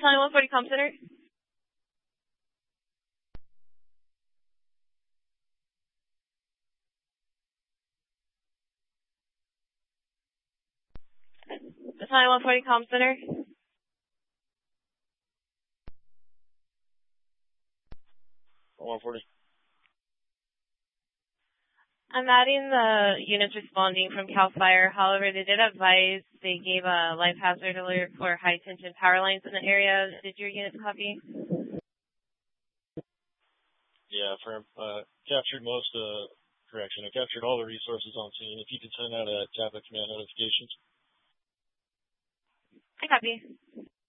Battalion 140 Comm Center. Battalion 140 Comm Center. I'm adding the units responding from CAL FIRE. However, they did advise they gave a life hazard alert for high tension power lines in the area. Did your units copy? Yeah, firm. Captured most correction. I captured all the resources on scene. If you could send out a tablet command notifications. I copy.